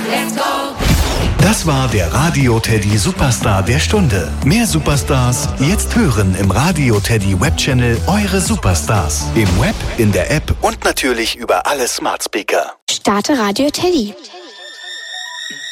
Let's go! Das war der Radio Teddy Superstar der Stunde. Mehr Superstars jetzt hören im Radio Teddy Webchannel Eure Superstars. Im Web, in der App und natürlich über alle Smart Speaker. Starte Radio Teddy.